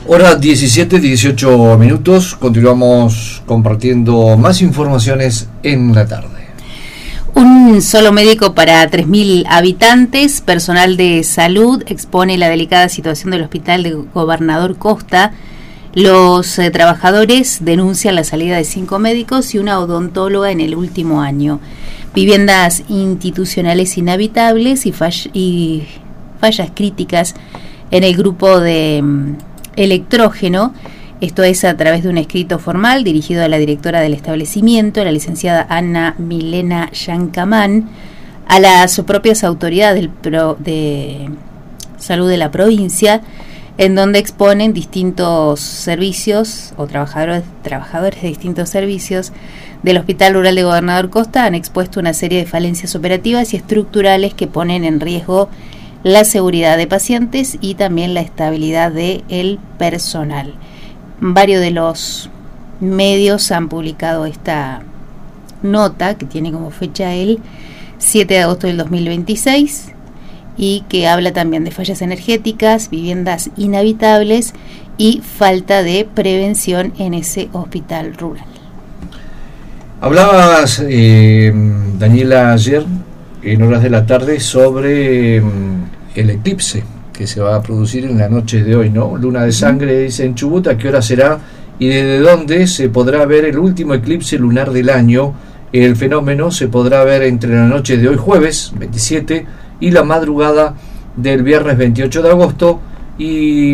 Hora 17:18 minutos. Continuamos compartiendo más informaciones en la tarde. Un solo médico para 3.000 habitantes. Personal de salud expone la delicada situación del hospital de Gobernador Costa. Los trabajadores denuncian la salida de 5 médicos y una odontóloga en el último año. Viviendas institucionales inhabitables y fallas críticas en el grupo de electrógeno. Esto es a través de un escrito formal dirigido a la directora del establecimiento, la licenciada Ana Milena Yancamán, a las propias autoridades de salud de la provincia, en donde exponen distintos servicios o trabajadores de distintos servicios del Hospital Rural de Gobernador Costa. Han expuesto una serie de falencias operativas y estructurales que ponen en riesgo la seguridad de pacientes y también la estabilidad del personal. Varios de los medios han publicado esta nota, que tiene como fecha el 7 de agosto del 2026, y que habla también de fallas energéticas, viviendas inhabitables y falta de prevención en ese hospital rural. Hablabas, Daniela, ayer en horas de la tarde sobre el eclipse que se va a producir en la noche de hoy, ¿no? Luna de sangre, dice en Chubut. ¿A qué hora será y desde dónde se podrá ver el último eclipse lunar del año? El fenómeno se podrá ver entre la noche de hoy, jueves 27, y la madrugada del viernes 28 de agosto. Y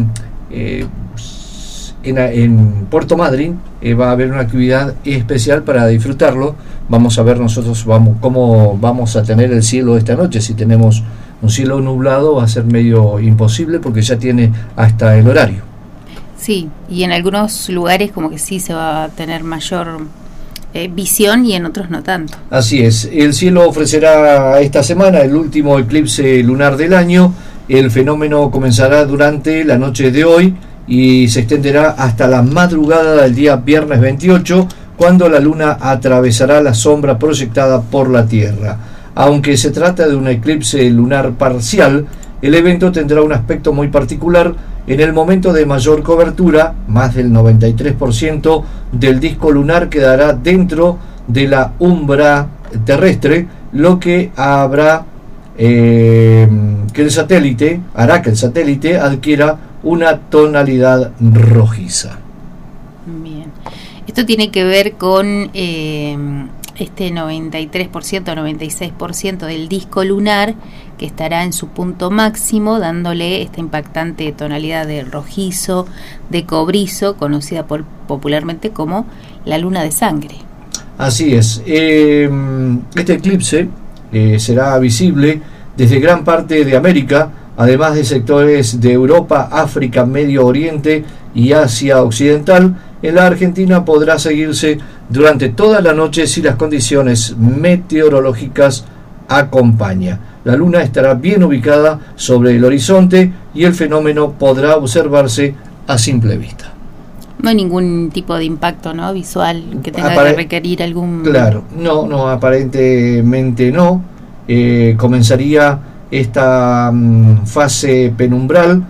en Puerto Madryn va a haber una actividad especial para disfrutarlo. Vamos a ver nosotros cómo vamos a tener el cielo esta noche. Si tenemos un cielo nublado va a ser medio imposible porque ya tiene hasta el horario. Sí, y en algunos lugares como que sí se va a tener mayor visión y en otros no tanto. Así es, el cielo ofrecerá esta semana el último eclipse lunar del año. El fenómeno comenzará durante la noche de hoy y se extenderá hasta la madrugada del día viernes 28, cuando la luna atravesará la sombra proyectada por la Tierra. Aunque se trata de un eclipse lunar parcial, el evento tendrá un aspecto muy particular. En el momento de mayor cobertura, más del 93% del disco lunar quedará dentro de la umbra terrestre, lo que hará que el satélite adquiera una tonalidad rojiza. Bien. Esto tiene que ver con este 93%, 96% del disco lunar, que estará en su punto máximo, dándole esta impactante tonalidad de rojizo, de cobrizo, conocida popularmente como la luna de sangre. Así es. Este eclipse será visible desde gran parte de América, además de sectores de Europa, África, Medio Oriente y Asia Occidental. En la Argentina podrá seguirse durante toda la noche si las condiciones meteorológicas acompañan. La luna estará bien ubicada sobre el horizonte y el fenómeno podrá observarse a simple vista. No hay ningún tipo de impacto, ¿no?, visual que tenga que requerir algún... Claro, no, aparentemente no. Comenzaría esta fase penumbral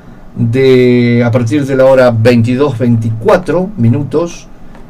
a partir de la hora 22:24 minutos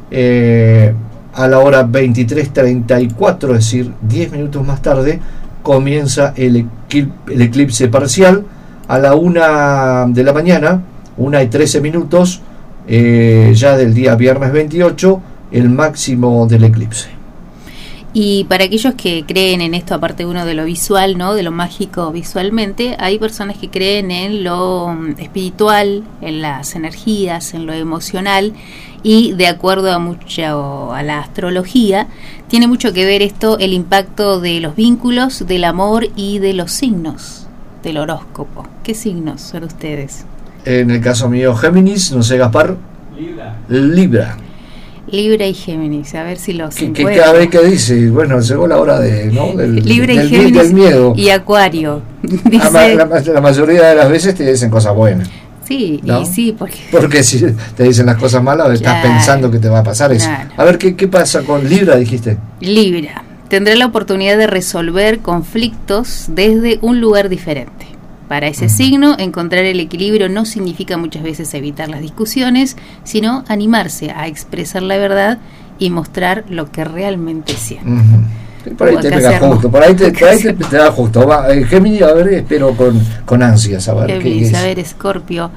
a la hora 23:34, es decir, 10 minutos más tarde, comienza el eclipse parcial. A la 1 de la mañana, 1:13 minutos, ya del día viernes 28, el máximo del eclipse. Y para aquellos que creen en esto, aparte uno de lo visual, ¿no?, de lo mágico visualmente, hay personas que creen en lo espiritual, en las energías, en lo emocional, y de acuerdo a la astrología, tiene mucho que ver esto, el impacto de los vínculos, del amor y de los signos del horóscopo. ¿Qué signos son ustedes? En el caso mío, Géminis, no sé, Gaspar. Libra y Géminis, a ver si los cada vez que dice, bueno, llegó la hora del Libra y Géminis del miedo. Y Acuario. Dice, la mayoría de las veces te dicen cosas buenas. Sí, ¿no? Y sí, porque si te dicen las cosas malas, claro, estás pensando que te va a pasar eso. Claro. A ver, ¿qué pasa con Libra, dijiste? Libra tendrá la oportunidad de resolver conflictos desde un lugar diferente. para ese signo. Encontrar el equilibrio no significa muchas veces evitar las discusiones, sino animarse a expresar la verdad y mostrar lo que realmente siente. Por ahí te pega justo, por ahí te da justo. Géminis, a ver, espero con ansias a ver Géminis, a ver, Escorpio.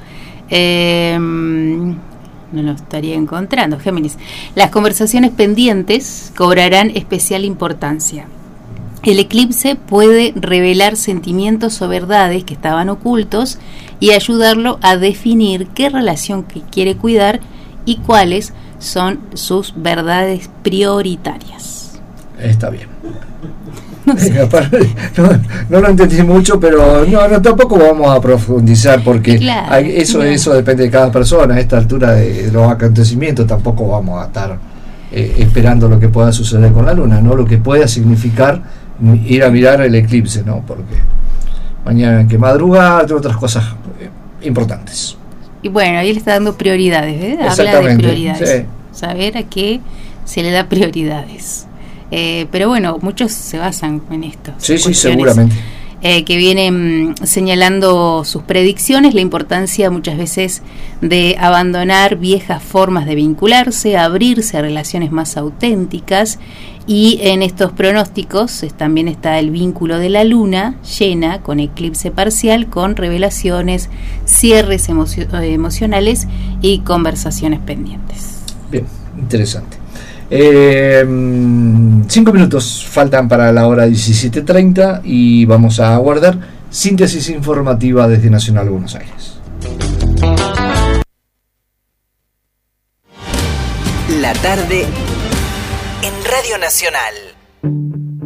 No lo estaría encontrando. Géminis. Las conversaciones pendientes cobrarán especial importancia. El eclipse puede revelar sentimientos o verdades que estaban ocultos y ayudarlo a definir qué relación que quiere cuidar y cuáles son sus verdades prioritarias. Está bien. No lo entendí mucho, pero no tampoco vamos a profundizar porque claro, eso depende de cada persona. A esta altura de los acontecimientos tampoco vamos a estar esperando lo que pueda suceder con la luna, no lo que pueda significar ir a mirar el eclipse, ¿no? Porque mañana hay que madrugar, otras cosas importantes. Y bueno, ahí le está dando prioridades, habla de prioridades, sí. Saber a qué se le da prioridades. Pero bueno, muchos se basan en esto. Sí, seguramente. Que vienen señalando sus predicciones, la importancia muchas veces de abandonar viejas formas de vincularse, abrirse a relaciones más auténticas. Y en estos pronósticos también está el vínculo de la luna llena con eclipse parcial, con revelaciones, cierres emocionales y conversaciones pendientes. Bien, interesante. 5 minutos faltan para la hora 17:30 y vamos a aguardar síntesis informativa desde Nacional Buenos Aires. La tarde en Radio Nacional.